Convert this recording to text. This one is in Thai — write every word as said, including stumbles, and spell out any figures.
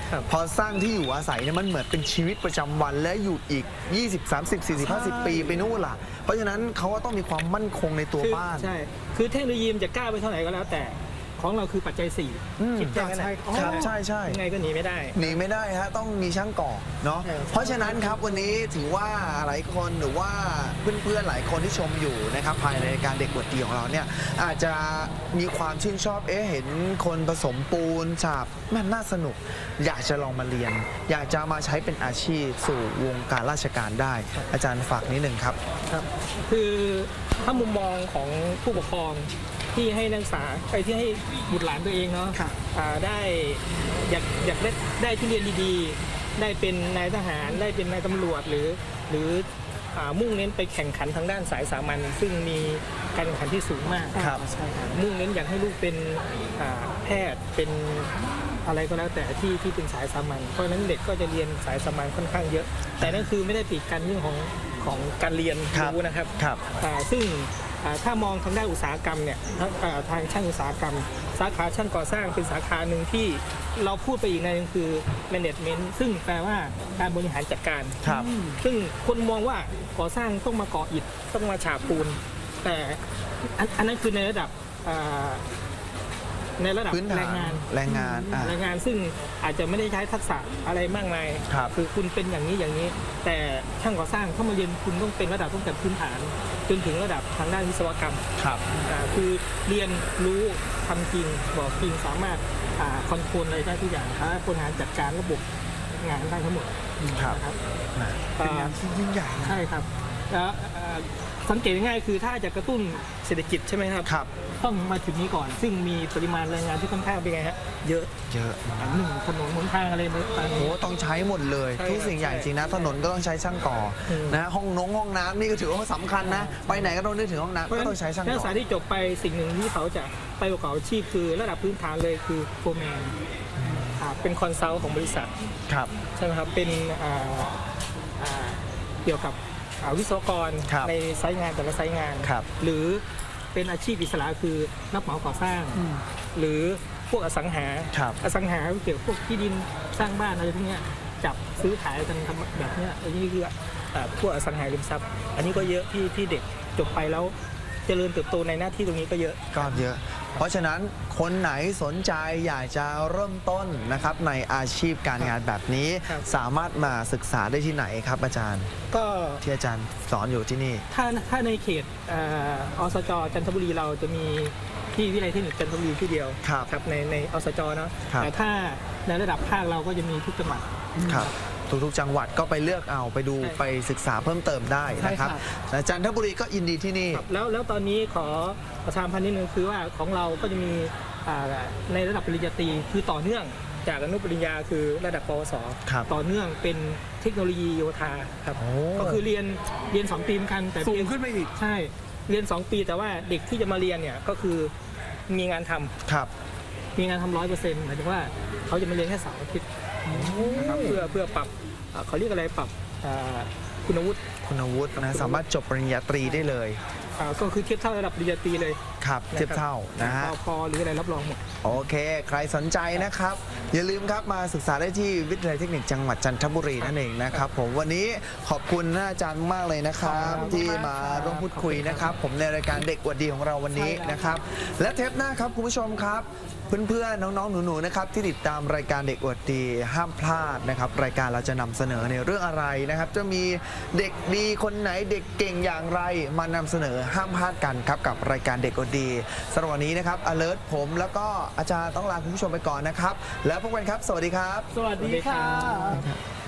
พอสร้างที่อยู่อาศัยเนี่ยมันเหมือนเป็นชีวิตประจำวันและอยู่อีกยี่สิบ สามสิบ สี่สิบ ห้าสิบปีไปนู่นล่ะเพราะฉะนั้นเขาก็ต้องมีความมั่นคงในตัวบ้านใช่คือเทคโนโลยีจะกล้าไปเท่าไหร่ก็แล้วแต่ของเราคือปัจจัยสี่คิดแค่นั้นใช่ใช่ใช่ยังไงก็หนีไม่ได้หนีไม่ได้ฮะต้องมีช่างก่อเนาะเพราะฉะนั้นครับวันนี้ถือว่าหลายคนหรือว่าเพื่อนๆหลายคนที่ชมอยู่นะครับภายในรายการเด็กอวดดีของเราเนี่ยอาจจะมีความชื่นชอบเอ๊ะเห็นคนผสมปูนฉาบมันน่าสนุกอยากจะลองมาเรียนอยากจะมาใช้เป็นอาชีพสู่วงการราชการได้อาจารย์ฝากนิดหนึ่งครับครับคือถ้ามุมมองของผู้ปกครองที่ให้นักศึกษาไปที่ให้บุตรหลานตัวเองเนาะได้อยากอยากได้ได้ที่เรียนดีๆได้เป็นนายทหารได้เป็นนายตำรวจหรือหรือมุ่งเน้นไปแข่งขันทางด้านสายสามัญซึ่งมีการแข่งขันที่สูงมากมุ่งเน้นอยากให้ลูกเป็นแพทย์เป็นอะไรก็แล้วแต่ที่ที่เป็นสายสามัญเพราะฉะนั้นเด็กก็จะเรียนสายสามัญค่อนข้างเยอะแต่นั่นคือไม่ได้ปิดกันเรื่องของของการเรียนรู้นะครับซึ่งถ้ามองทางด้านอุตสาหกรรมเนี่ยทางช่างอุตสาหกรรมสาขาช่างก่อสร้างเป็นสาขาหนึ่งที่เราพูดไปอีกในนึงคือ management ซึ่งแปลว่าการบริหารจัดการซึ่งคนมองว่าก่อสร้างต้องมาก่ออิฐต้องมาฉาบปูนแต่อันนั้นคือในระดับในระดับแรงงานแรงงานแรงงานซึ่งอาจจะไม่ได้ใช้ทักษะอะไรมากมายคือคุณเป็นอย่างนี้อย่างนี้แต่ช่างก่อสร้างเข้ามาเรียนคุณต้องเป็นระดับตั้งแต่พื้นฐานจนถึงระดับทางด้านวิศวกรรมครับคือเรียนรู้ทำจริงบอกจริงสามารถคอนโทรลอะไรได้ทุกอย่างบริหารจัดการระบบงานได้ทั้งหมดครับเป็นงานที่ยิ่งใหญ่ใช่ครับแล้วสังเกตง่ายคือถ้าจะกระตุ้นเศรษฐกิจใช่ไหมครับครับต้องมาถึงนี้ก่อนซึ่งมีปริมาณแรงงานที่ค่อนข้างเป็นไงฮะเยอะเยอะหนึ่งถนนหนทางอะไรต่างๆโอ้ต้องใช้หมดเลยทุกสิ่งอย่างจริงนะถนนก็ต้องใช้ช่างก่อนะห้องน้องห้องน้ำนี่ก็ถือว่าสำคัญนะไปไหนก็ต้องนึกถึงห้องน้ำก็ต้องใช้ช่างก่อนักศึกษาที่จบไปสิ่งหนึ่งที่เขาจะไปประกอบอาชีพคือระดับพื้นฐานเลยคือโฟร์แมนเป็นคอนซัลท์ของบริษัทครับใช่ไหมครับเป็นเกี่ยวกับวิศวกรในไซต์งานแต่ละไซต์งานหรือเป็นอาชีพอิสระคือรับเหมาก่อสร้างหรือพวกอสังหาอสังหาเกี่ยวกับพวกที่ดินสร้างบ้านอะไรพวกนี้จับซื้อขายกันทำแบบนี้อันนี้คือพวกอสังหาริมทรัพย์อันนี้ก็เยอะที่ที่เด็กจบไปแล้วเจริญเติบโตในหน้าที่ตรงนี้ก็เยอะก็เยอะเพราะฉะนั้นคนไหนสนใจอยากจะเริ่มต้นนะครับในอาชีพการงานแบบนี้สามารถมาศึกษาได้ที่ไหนครับอาจารย์ก็ที่อาจารย์สอนอยู่ที่นี่ถ้าถ้าในเขตอสจ.จันทบุรีเราจะมีที่วิทยาลัยเทคนิคจันทบุรีที่เดียวครับในในอสจ.เนาะแต่ถ้าในระดับภาคเราก็จะมีทุกจังหวัดครับทุกๆจังหวัดก็ไปเลือกเอาไปดูไปศึกษาเพิ่มเติมได้นะครับจันทบุรีก็ยินดีที่นี่แล้วแล้วตอนนี้ขอประชาสัมพันธ์นิดนึงคือว่าของเราก็จะมีในระดับปริญญาตรีคือต่อเนื่องจากอนุปริญญาคือระดับปวสต่อเนื่องเป็นเทคโนโลยีโยธาครับก็คือเรียนเรียนสองปีเหมือนกันแต่สูงขึ้นไปอีกใช่เรียนสองปีแต่ว่าเด็กที่จะมาเรียนเนี่ยก็คือมีงานทำครับมีงานทำร้อยเปอร์เซ็นต์หมายถึงว่าเขาจะมาเรียนแค่เสาร์อาทิตย์เพื่อเพื่อปรับเขาเรียกอะไรปรับคุณวุฒิคุณวุฒินะสามารถจบปริญญาตรีได้เลยก็คือเทียบเท่าระดับปริญญาตรีเลยครับเทียบเท่านะฮะพอหรืออะไรรับรองหมดโอเคใครสนใจนะครับอย่าลืมครับมาศึกษาได้ที่วิทยาลัยเทคนิคจังหวัดจันทบุรีนั่นเองนะครับผมวันนี้ขอบคุณอาจารย์มากเลยนะครับที่มาร่วมพูดคุยนะครับผมในรายการเด็กอวดดีของเราวันนี้นะครับและเทปหน้าครับคุณผู้ชมครับเพื่อนๆน้องๆหนูๆนะครับที่ติดตามรายการเด็กอวดดีห้ามพลาดนะครับรายการเราจะนำเสนอในเรื่องอะไรนะครับจะมีเด็กดีคนไหนเด็กเก่งอย่างไรมานำเสนอห้ามพลาดกันครับกับรายการเด็กอวดดีสำหรับวันนี้นะครับ alert ผมแล้วก็อาจารย์ต้องลาคุณผู้ชมไปก่อนนะครับแล้วพบกันครับสวัสดีครับสวัสดีค่ะ